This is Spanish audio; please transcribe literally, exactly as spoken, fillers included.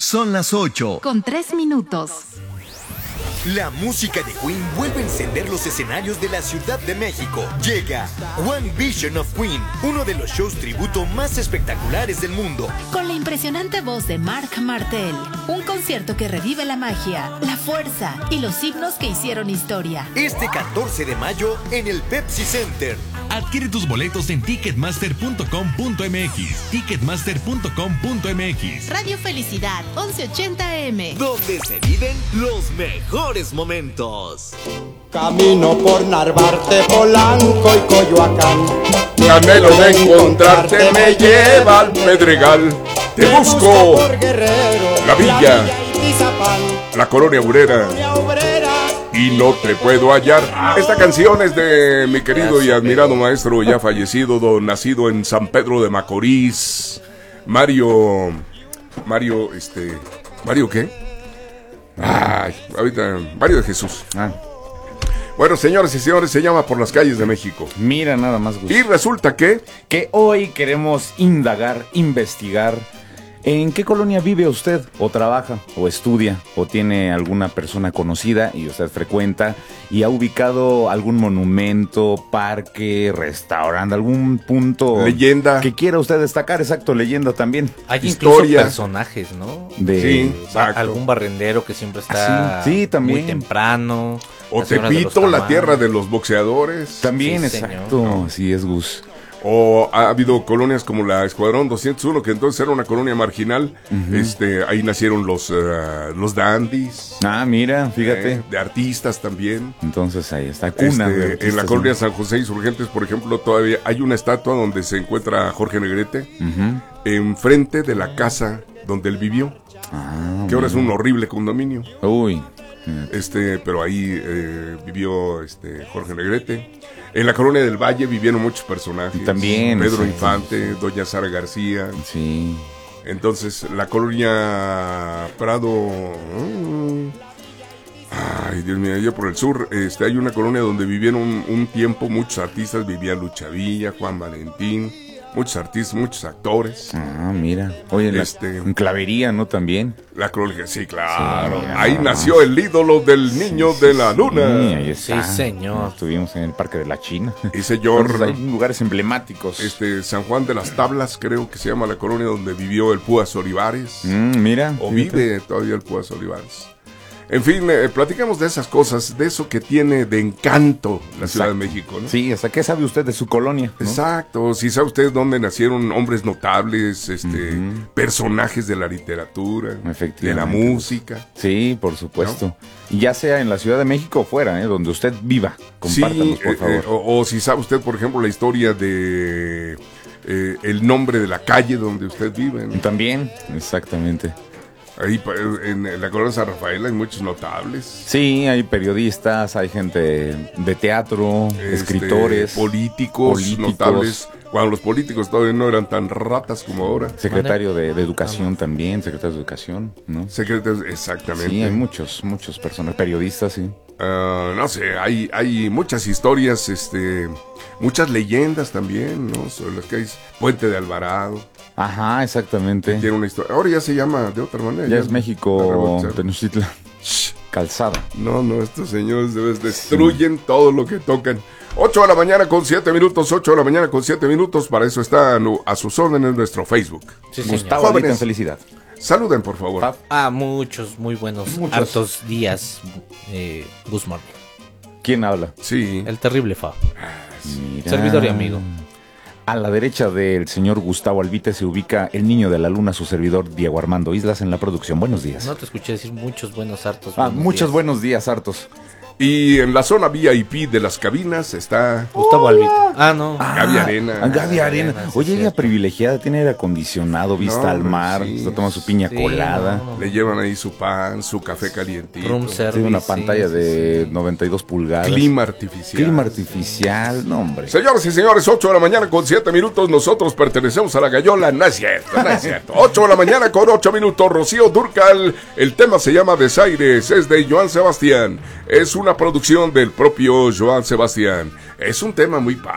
Son las ocho. Con tres minutos. La música de Queen vuelve a encender los escenarios de la Ciudad de México. Llega One Vision of Queen, uno de los shows tributo más espectaculares del mundo. Con la impresionante voz de Marc Martel, un concierto que revive la magia, la fuerza y los himnos que hicieron historia. Este catorce de mayo en el Pepsi Center. Adquiere tus boletos en ticketmaster punto com punto m x. ticketmaster punto com punto m x. Radio Felicidad, once ochenta A M. Donde se viven los mejores momentos. Camino por Narvarte, Polanco y Coyoacán. Mi anhelo de encontrarte me lleva al Pedregal. Te busco por Guerrero, la villa, y Tizapán, la colonia obrera, Colonia Obrera, y no te puedo hallar. Esta canción es de mi querido y admirado maestro ya fallecido, don, nacido en San Pedro de Macorís, Mario, Mario, este, ¿Mario qué? Ay, ahorita, Mario de Jesús. Ah. Bueno, señores y señores, se llama Por las calles de México. Mira nada más, Gus. Y resulta que... Que hoy queremos indagar, investigar en qué colonia vive usted, o trabaja, o estudia, o tiene alguna persona conocida y usted frecuenta y ha ubicado algún monumento, parque, restaurante, algún punto... Leyenda. Que quiera usted destacar, exacto, leyenda también. Hay Historia. incluso personajes, ¿no? De... Sí, Va- exacto. algún barrendero que siempre está Ah, sí, sí, también. muy temprano. O las señoras de los Tepito, la tamales. tierra de los boxeadores. También, Sí, exacto, señor. así es, Gus. O ha habido colonias como la Escuadrón doscientos uno, que entonces era una colonia marginal. este Ahí nacieron los, uh, los dandies. Ah, mira, fíjate. eh, de artistas también. Entonces ahí está, cuna. Este, de en la artistas, colonia ¿no? San José Insurgentes, por ejemplo, todavía hay una estatua donde se encuentra Jorge Negrete, Ujú. enfrente de la casa donde él vivió, Ah, que ahora es un mira. horrible condominio. Uy. Este, pero ahí eh, vivió este Jorge Negrete. En la colonia del Valle vivieron muchos personajes. También, Pedro sí. Infante, Doña Sara García. Sí. Entonces, la colonia Prado. mm, Ay, Dios mío, allá por el sur, este, hay una colonia donde vivieron un, un tiempo muchos artistas. Vivía Lucha Villa, Juan Valentín, muchos artistas, muchos actores. Ah, mira. Oye, la, Este- en Clavería, ¿no? También. La colonia, sí, claro. Sí, Ahí ah. nació el ídolo del niño Sí, de sí, la sí, luna. ahí está. Sí, señor. Estuvimos en el Parque de la China. Y señor, Entonces, hay lugares emblemáticos. este, San Juan de las Tablas, creo que se llama la colonia donde vivió el Púas Olivares. Mm, mira. O fíjate. vive todavía el Púas Olivares. En fin, eh, platicamos de esas cosas, de eso que tiene de encanto la Ciudad de Exacto. México, ¿no? Sí, ¿hasta qué sabe usted de su colonia? ¿no? Exacto, si sabe usted dónde nacieron hombres notables, este, Ujú. personajes de la literatura, de la Efectivamente. música. Sí, por supuesto. Y ya sea en la Ciudad de México o fuera, ¿eh? Donde usted viva. Compártanos, Sí, por eh, favor. eh, o, o si sabe usted, por ejemplo, la historia de eh, el nombre de la calle donde usted vive, ¿no? También, exactamente. Ahí pa- en la colonia San Rafael hay muchos notables. Sí, hay periodistas, hay gente de teatro, Este, escritores, políticos, políticos. notables. Cuando los políticos todavía no eran tan ratas como ahora. secretario de, de Educación también, secretario de Educación, ¿no? Secretarios, exactamente. Sí, hay muchos, muchos personas, periodistas, sí. Ah, no sé, hay, hay muchas historias, este, muchas leyendas también, ¿no? Sobre las que hay Puente de Alvarado, Ajá, exactamente. tiene una historia. Ahora ya se llama de otra manera. Ya es México, la rebautizaron. Tenochtitlan, Calzada. No, no, estos señores de vez destruyen todo lo que tocan. ocho de la mañana con siete minutos, ocho de la mañana con siete minutos. Para eso está nu- a sus órdenes nuestro Facebook. Sí, señor. Gustavo Jóvenes. Alita en Felicidad. Saluden, por favor. Pap. Ah, muchos, muy buenos, Muchos. hartos días, eh, Guzmán. ¿Quién habla? Sí. El terrible Fab. Mira. Servidor y amigo. A la derecha del señor Gustavo Albite se ubica el niño de la luna, su servidor Diego Armando Islas en la producción. Buenos días. No te escuché decir muchos buenos hartos. Ah, buenos muchos días. buenos días, hartos. Y en la zona V I P de las cabinas está Gustavo Albite. Ah, no. Gaby Arena. Ah, Gaby Arena. Arena, sí, Oye, ella cierto. privilegiada, tiene aire acondicionado, vista No, al hombre, mar, sí. está tomando su piña Sí, colada. no, no. Le llevan ahí su pan, su café calientito. Room service. Tiene una sí, pantalla sí, de sí. noventa y dos pulgadas. Clima artificial. Clima artificial, no, hombre. Señoras y señores, ocho de la mañana con siete minutos. Nosotros pertenecemos a la Gallola. No es cierto, no es cierto. ocho de la mañana con ocho minutos. Rocío Dúrcal. El tema se llama Desaires. Es de Joan Sebastián. Es una producción del propio Joan Sebastián. Es un tema muy padre.